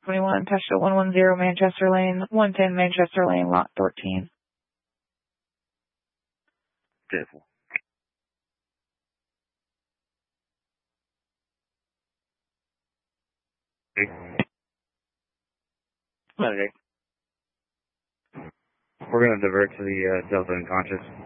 21, Pasha 110 Manchester Lane, 110 Manchester Lane, lot 13. Beautiful. Okay. We're going to divert to the Delta Unconscious.